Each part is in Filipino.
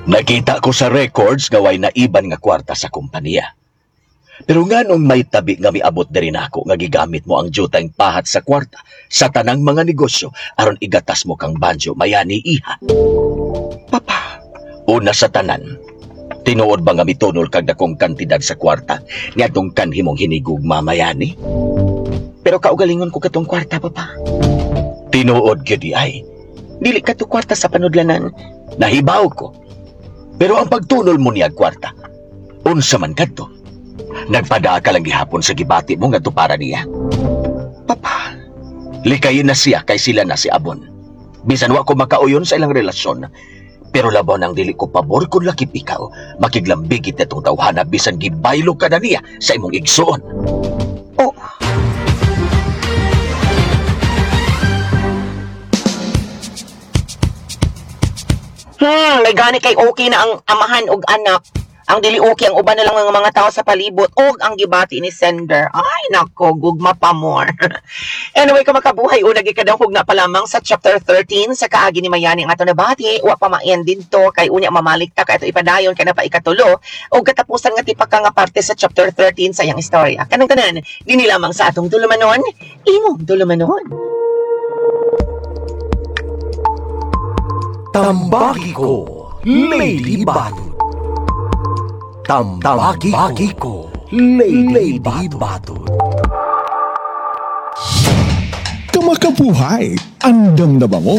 Nakita ko sa records gaway na iban nga kwarta sa kumpanya. Pero nga nung may tabi nga miabot na rin ako nga gigamit mo ang jutang pahat sa kwarta sa tanang mga negosyo aron igatas mo kang banjo mayani iha. Papa, una sa tanan, tinuod ba nga mitunol kag dakong kantidad sa kwarta niadtong kanhimong hinigug mamayani? Pero kaugalingon ko katong kwarta, Papa. Tinuod gyud ay. Dili ka to kwarta sa panudlanan. Nahibaw ko. Pero ang pagtunol mo niya kwarta, unsa man kadto? Nagpadaa ka lang gihapon sa gibati mo nga para niya. Papa, likayin na siya kay sila na si Abon. Bisan wa ko makauyon sa ilang relasyon, pero labaw nang dili ko pabor kung lakip ikaw, makiglambigit itong tawhana bisan gibaylo ka na niya sa imong igsuon. oh, may gani kay okay na ang amahan og anak. Ang dili okay ang uban na lang mga tao sa palibot og ang gibati ni sender. Ay nako, gugma pa more. Anyway, kamakabuhay una gikadahog na pa lamang sa chapter 13 sa kaagi ni Mayani ang ato nabati. Wa pa ma-end to kay unya mamalik ta kay ato ipadayon kana pa ikatulo og katapusan nga tipaka nga parte sa chapter 13 sa iyang istorya. Kanang tanan dinhi lamang sa atong tulumanon, imong tulumanon. Tambagi ko, Lady Bato. Tambagi ko, Lady Bato. Kamakabuhay, andam na ba mo?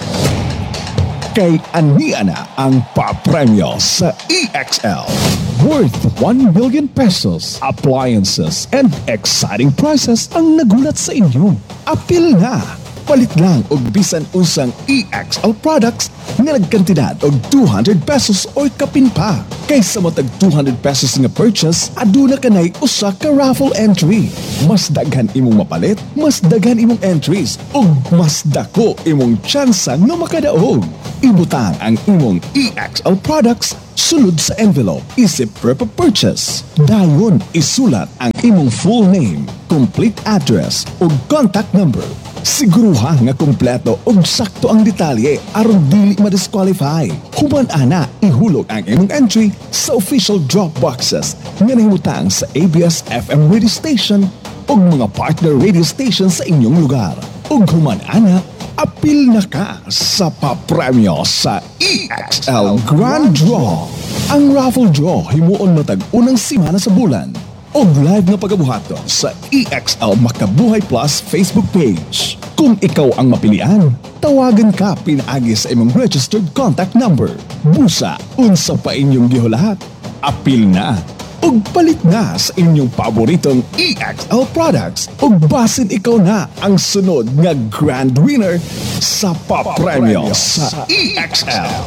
Kay ania na ang papremyo sa EXL. Worth 1 million pesos, appliances, and exciting prizes ang nagulat sa inyo. Apil na! Palit lang og bisan usang EXL products nga nagkantidad og 200 pesos or kapin pa. Kaysa mo tag 200 pesos nga purchase, aduna kanay usa ka raffle entry. Mas daghan imong mapalit, mas daghan imong entries, ug mas dako imong tsansa nga makadaog. Ibutang ang imong EXL products sulod sa envelope, isip per purchase. Dayon isulat ang imong full name, complete address ug contact number. Siguruha nga kumpleto ug sakto ang detalye aron dili ma-disqualify. Human ana ihulog ang imong entry sa official drop boxes nga nahimutang sa ABS-FM radio station ug mga partner radio station sa inyong lugar. Ug human ana apil na ka sa papremyo sa EXL Grand Draw. Ang raffle draw himuon matag unang simana sa bulan. O live na pagabuhaton sa EXL Makabuhay Plus Facebook page. Kung ikaw ang mapilian, tawagan ka pinaagi sa imong registered contact number. Busa, unsa pa inyong gihulahat. Apil na, ug palit na sa inyong paboritong EXL products. Ug basin ikaw na ang sunod nga grand winner sa papremyo sa EXL.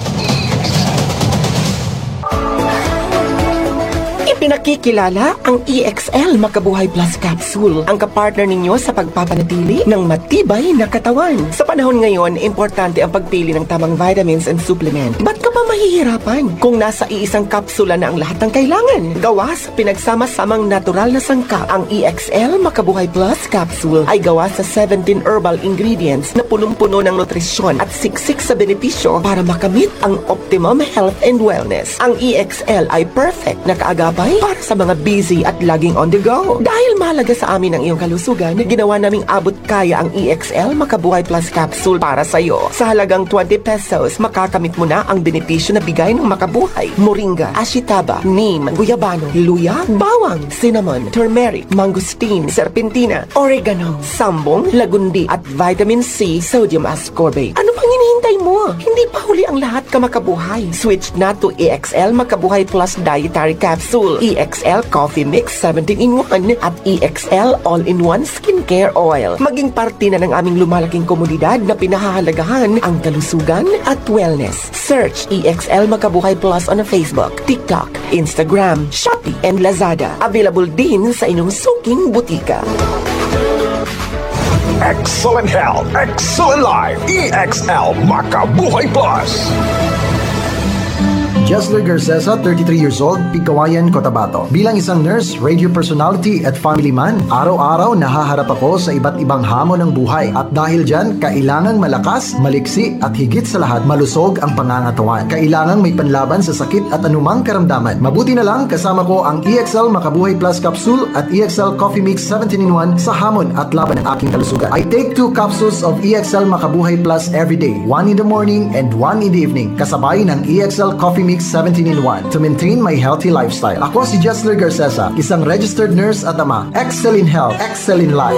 Pinakikilala ang EXL Makabuhay Plus Capsule, ang kapartner ninyo sa pagpapanatili ng matibay na katawan. Sa panahon ngayon, importante ang pagpili ng tamang vitamins and supplement. Ba't ka pa mahihirapan kung nasa iisang kapsula na ang lahat ng kailangan? Gawa sa pinagsama-samang natural na sangkap, ang EXL Makabuhay Plus Capsule ay gawa sa 17 herbal ingredients na punong-puno ng nutrisyon at siksik sa benepisyo para makamit ang optimum health and wellness. Ang EXL ay perfect na kaagapay para sa mga busy at laging on the go. Dahil mahalaga sa amin ang iyong kalusugan, ginawa naming abot kaya ang EXL Makabuhay Plus Capsule para sa iyo. Sa halagang 20 pesos, makakamit mo na ang benepisyo na bigay ng Makabuhay. Moringa, ashitaba, neem, guyabano, luya, bawang, cinnamon, turmeric, mangosteen, serpentina, oregano, sambong, lagundi, at vitamin C, sodium ascorbate. Ano pang hinihintay mo? Hindi pa huli ang lahat, Kamakabuhay. Switch na to EXL Makabuhay Plus Dietary Capsule, EXL Coffee Mix 17-in-1 at EXL All-in-1 Skincare Oil. Maging parte na ng aming lumalaking komunidad na pinahahalagahan ang kalusugan at wellness. Search EXL Makabuhay Plus on Facebook, TikTok, Instagram, Shopee, and Lazada. Available din sa inyong suking butika. Excellent health, excellent life, EXL Makabuhay Plus. Jesler Garcesa, 33 years old, Pigkawayan, Cotabato. Bilang isang nurse, radio personality at family man, araw-araw nahaharap ako sa iba't ibang hamon ng buhay. At dahil dyan, kailangang malakas, maliksi at higit sa lahat, malusog ang pangangatawan. Kailangang may panlaban sa sakit at anumang karamdaman. Mabuti na lang kasama ko ang EXL Makabuhay Plus Capsule at EXL Coffee Mix 17-in-1 sa hamon at laban ng aking kalusugan. I take 2 capsules of EXL Makabuhay Plus every day, 1 in the morning and 1 in the evening, kasabay ng EXL Coffee Mix 17-in-1 to maintain my healthy lifestyle. Ako si Jesler Garcesa, isang registered nurse at ama. Excel in health, excel in life.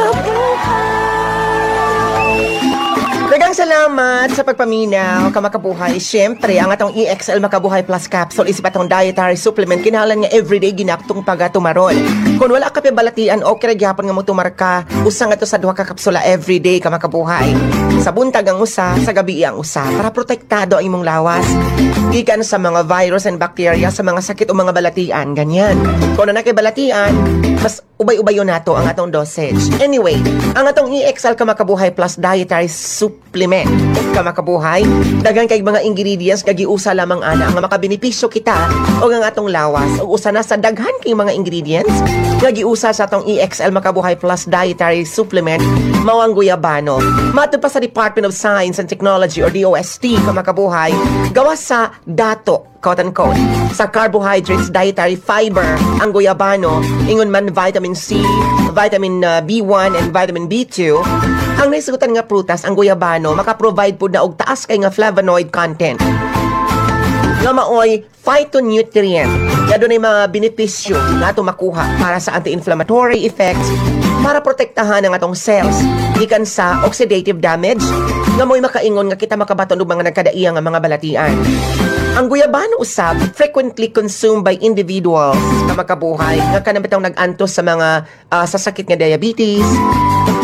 Dagang salamat sa pagpaminaw, kamakabuhay. Siyempre, ang atong EXL Makabuhay Plus Capsule isip atong dietary supplement kinahanglan nga everyday ginaktong pagatumaron. Kung wala ka balatian, okay ra gyapon nga mo tumar ka. Usang ato sa duha ka kapsula everyday kamakabuhay. Sa buntag ang usa, sa gabi ang usa para protektado ang imong lawas gikan sa mga virus and bacteria sa mga sakit o mga balatian, ganyan. Kung na kay balatian, mas ubay-ubayo nato ang atong dosage. Anyway, ang atong EXL Kamakabuhay Plus Dietary Supplement kamakabuhay, daghang kay mga ingredients nga giusa lamang ana nga makabenepisyo kita o ang atong lawas ug usa na sa daghan kay mga ingredients nga giusa sa atong EXL Makabuhay Plus Dietary Supplement mao ang guyabano. Matud pa sa Department of Science and Technology or DOST kamakabuhay, gawas sa dato quote-unquote, sa carbohydrates, dietary fiber, ang guyabano, ingon man vitamin C, vitamin B1, and vitamin B2, ang naisutan nga prutas, ang guyabano, maka-provide po na og taas kay nga flavonoid content. Nga maoy phytonutrient, nga doon ay mga benepisyo nga ito makuha para sa anti-inflammatory effects, para protektahan ang atong cells, ikan sa oxidative damage, nga mo'y makaingon nga kita makabaton og mga nagkadaiya nga mga balatian. Ang guyabano usab frequently consumed by individuals na makabuhay nga kanang bitong nag-antos sa mga sa sakit nga diabetes,